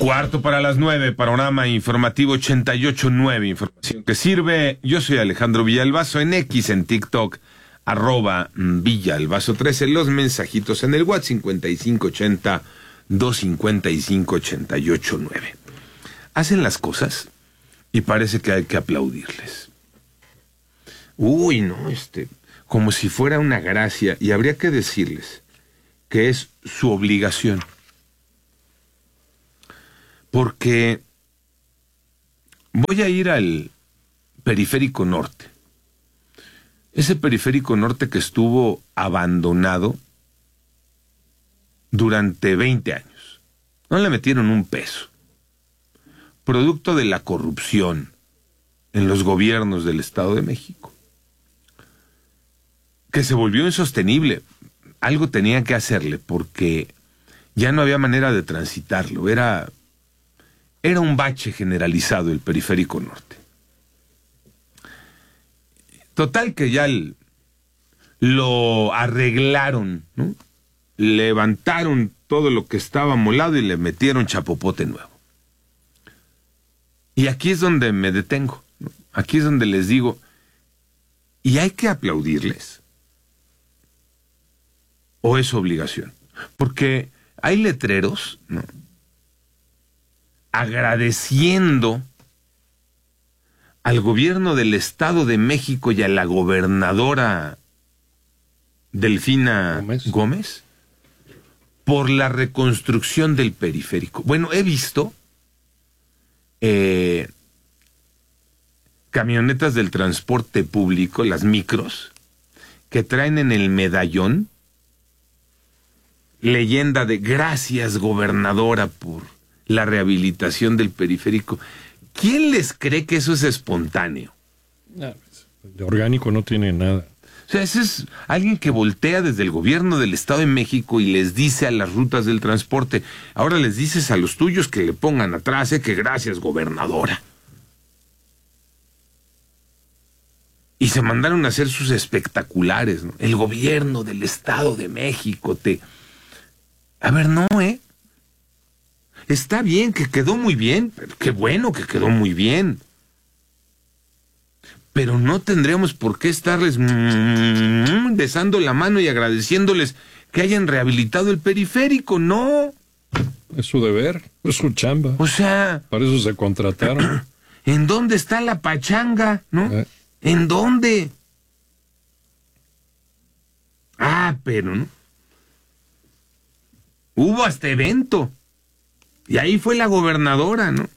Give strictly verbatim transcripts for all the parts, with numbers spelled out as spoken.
Cuarto para las nueve, panorama informativo ochenta y ocho nueve, información que sirve. Yo soy Alejandro Villalbazo, en X, en TikTok, arroba Villalbazo trece, los mensajitos en el WhatsApp cincuenta y cinco ochenta, doscientos cincuenta y cinco, ochenta y ocho nueve. Hacen las cosas y parece que hay que aplaudirles. Uy, no, este, como si fuera una gracia, y habría que decirles que es su obligación. Porque voy a ir al Periférico Norte. Ese Periférico Norte que estuvo abandonado durante veinte años. No le metieron un peso. Producto de la corrupción en los gobiernos del Estado de México. Que se volvió insostenible. Algo tenía que hacerle porque ya no había manera de transitarlo. Era... Era un bache generalizado el Periférico Norte. Total que ya el, lo arreglaron, ¿no? Levantaron todo lo que estaba molado y le metieron chapopote nuevo. Y aquí es donde me detengo, ¿no? Aquí es donde les digo, ¿y hay que aplaudirles? ¿O es obligación? Porque hay letreros, ¿no?, agradeciendo al gobierno del Estado de México y a la gobernadora Delfina Gómez, Gómez por la reconstrucción del periférico. Bueno, he visto eh, camionetas del transporte público, las micros, que traen en el medallón leyenda de "Gracias, gobernadora, por la rehabilitación del periférico". ¿Quién les cree que eso es espontáneo? No, de orgánico no tiene nada. O sea, ese es alguien que voltea desde el gobierno del Estado de México y les dice a las rutas del transporte, ahora les dices a los tuyos que le pongan atrás, eh, que gracias, gobernadora. Y se mandaron a hacer sus espectaculares, ¿no? El gobierno del Estado de México te... A ver, no, ¿eh? Está bien, que quedó muy bien, pero qué bueno que quedó muy bien. Pero no tendríamos por qué estarles mmm, besando la mano y agradeciéndoles que hayan rehabilitado el periférico, no. Es su deber, es su chamba. O sea... Para eso se contrataron. ¿En dónde está la pachanga, no? Eh. ¿En dónde? Ah, pero no. Hubo hasta evento. Y ahí fue la gobernadora, ¿no?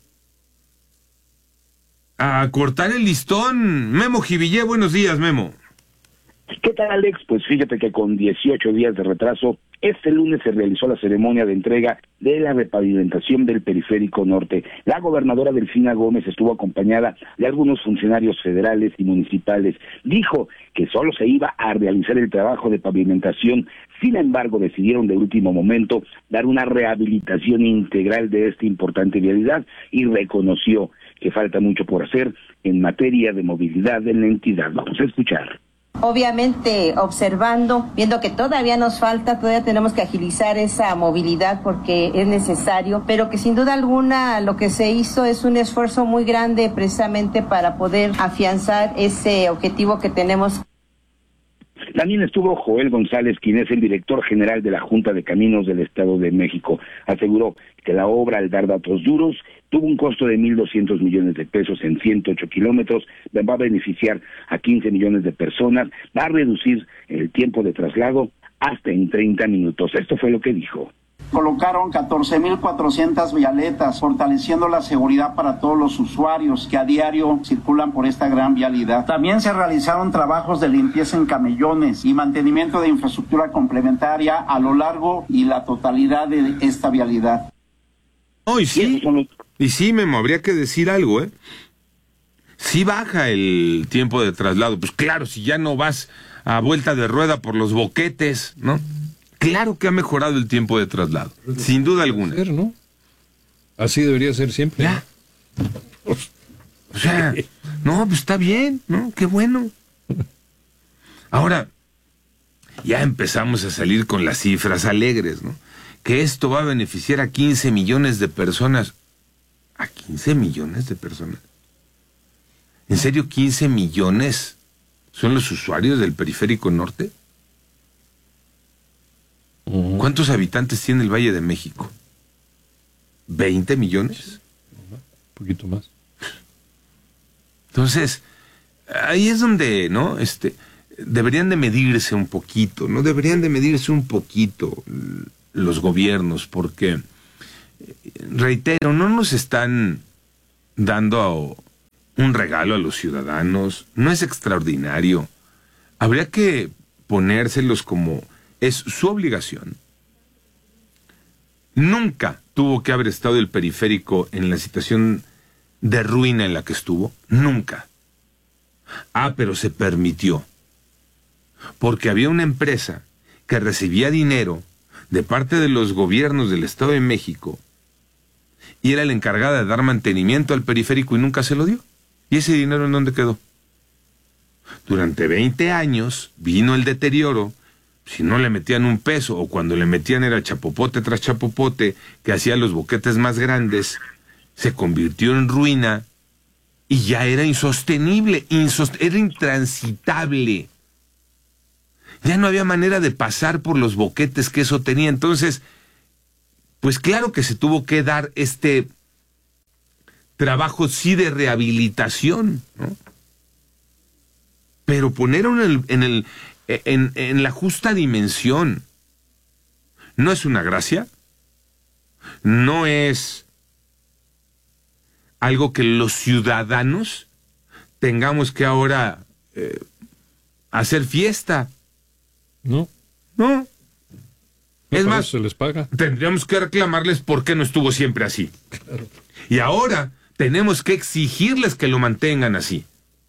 A cortar el listón. Memo Jivillé, buenos días, Memo. ¿Qué tal, Alex? Pues fíjate que con dieciocho días de retraso, este lunes se realizó la ceremonia de entrega de la repavimentación del Periférico Norte. La gobernadora Delfina Gómez estuvo acompañada de algunos funcionarios federales y municipales. Dijo que solo se iba a realizar el trabajo de pavimentación. Sin embargo, decidieron de último momento dar una rehabilitación integral de esta importante vialidad y reconoció que falta mucho por hacer en materia de movilidad en la entidad. Vamos a escuchar. Obviamente observando, viendo que todavía nos falta, todavía tenemos que agilizar esa movilidad porque es necesario, pero que sin duda alguna lo que se hizo es un esfuerzo muy grande precisamente para poder afianzar ese objetivo que tenemos. También estuvo Joel González, quien es el director general de la Junta de Caminos del Estado de México. Aseguró que la obra, al dar datos duros, tuvo un costo de mil doscientos millones de pesos en ciento ocho kilómetros, va a beneficiar a quince millones de personas, va a reducir el tiempo de traslado hasta en treinta minutos. Esto fue lo que dijo. Colocaron catorce mil cuatrocientas vialetas, fortaleciendo la seguridad para todos los usuarios que a diario circulan por esta gran vialidad. También se realizaron trabajos de limpieza en camellones y mantenimiento de infraestructura complementaria a lo largo y la totalidad de esta vialidad. Oh, y sí, y sí, Memo, habría que decir algo, ¿eh? Sí baja el tiempo de traslado. Pues claro, si ya no vas a vuelta de rueda por los boquetes, ¿no? Claro que ha mejorado el tiempo de traslado, sin duda alguna. Ser, ¿no? Así debería ser siempre. Ya. O sea, no, pues está bien, ¿no? Qué bueno. Ahora, ya empezamos a salir con las cifras alegres, ¿no? que esto va a beneficiar a quince millones de personas. ¿A quince millones de personas? ¿En serio quince millones son los usuarios del Periférico Norte? Uh-huh. ¿Cuántos habitantes tiene el Valle de México? ¿veinte millones? Un poquito más. Entonces, ahí es donde, ¿no? Este, deberían de medirse un poquito, ¿no? Deberían de medirse un poquito los gobiernos, porque, reitero, no nos están dando un regalo a los ciudadanos, no es extraordinario. Habría que ponérselos como es su obligación. Nunca tuvo que haber estado el periférico en la situación de ruina en la que estuvo, nunca. Ah, pero se permitió, porque había una empresa que recibía dinero de parte de los gobiernos del Estado de México y era la encargada de dar mantenimiento al periférico y nunca se lo dio. ¿Y ese dinero en dónde quedó? Durante veinte años vino el deterioro. Si no le metían un peso, o cuando le metían era chapopote tras chapopote, que hacía los boquetes más grandes, se convirtió en ruina y ya era insostenible, insost- era intransitable. Ya no había manera de pasar por los boquetes que eso tenía. Entonces, pues claro que se tuvo que dar este trabajo sí de rehabilitación, ¿no? Pero ponerlo en el, en el En, en la justa dimensión. No es una gracia, no es algo que los ciudadanos tengamos que ahora eh, hacer fiesta. No. No. No, es más, se les paga. Tendríamos que reclamarles por qué no estuvo siempre así. Claro. Y ahora tenemos que exigirles que lo mantengan así.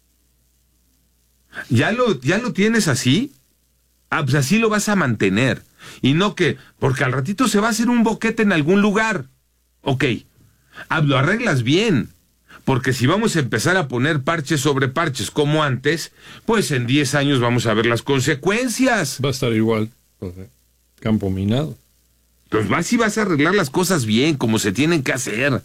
¿Ya lo, ya lo tienes así? Ah, pues así lo vas a mantener. Y no que, porque al ratito se va a hacer un boquete en algún lugar. Ok, ah, lo arreglas bien. Porque si vamos a empezar a poner parches sobre parches como antes, pues en diez años vamos a ver las consecuencias. Va a estar igual. Campo minado. Entonces vas y vas a arreglar las cosas bien, como se tienen que hacer.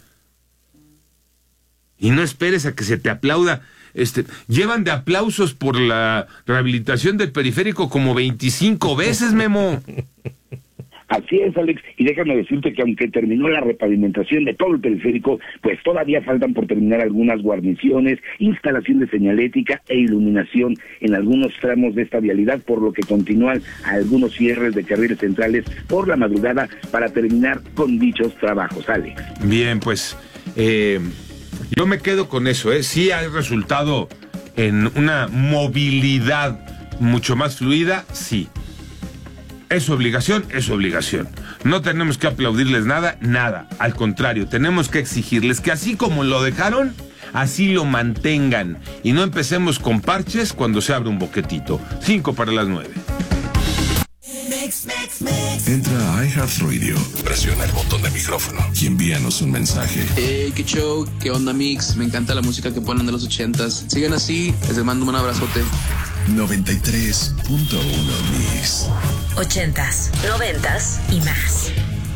Y no esperes a que se te aplauda. Este, llevan de aplausos por la rehabilitación del periférico como veinticinco veces, Memo. Así es, Alex, y déjame decirte que aunque terminó la repavimentación de todo el periférico, pues todavía faltan por terminar algunas guarniciones, instalación de señalética e iluminación en algunos tramos de esta vialidad, por lo que continúan algunos cierres de carriles centrales por la madrugada para terminar con dichos trabajos, Alex. Bien, pues eh, yo me quedo con eso, ¿eh? Sí hay resultado en una movilidad mucho más fluida, sí. ¿Es obligación? Es obligación. No tenemos que aplaudirles nada, nada. Al contrario, tenemos que exigirles que así como lo dejaron, así lo mantengan. Y no empecemos con parches cuando se abre un boquetito. Cinco para las nueve. Entra a iHeartRadio, presiona el botón de micrófono y envíanos un mensaje. Hey, qué show, qué onda, Mix. Me encanta la música que ponen de los ochentas. Sigan así, les mando un abrazote. noventa y tres punto uno Mix. Ochentas, noventas y más.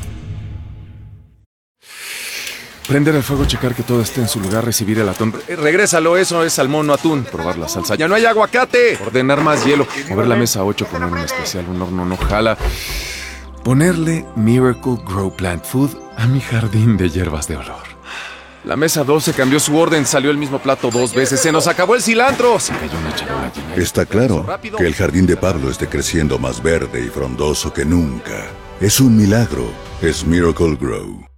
Prender el fuego, checar que todo esté en su lugar, recibir el atún. Eh, regrésalo, eso es salmón, no atún. Probar la salsa. ¡Ya no hay aguacate! Ordenar más hielo. Mover la mesa ocho, poner un especial, un horno no jala. Ponerle Miracle Grow Plant Food a mi jardín de hierbas de olor. La mesa doce cambió su orden, salió el mismo plato dos veces. ¡Se nos acabó el cilantro! Se cayó una charola llena. Está claro que el jardín de Pablo esté creciendo más verde y frondoso que nunca. Es un milagro. Es Miracle Grow.